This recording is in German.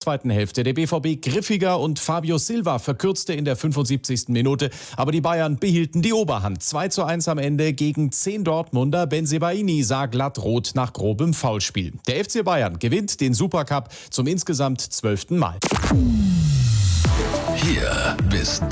zweiten Hälfte. Der BVB griffiger und Fabio Silva verkürzte in der 75. Minute. Aber die Bayern behielten die Oberhand. 2:1 am Ende gegen 10 Dortmunder. Bensebaini sah glatt rot nach grobem Foulspiel. Der FC Bayern gewinnt den Supercup zum insgesamt 12. Mal. Hier bist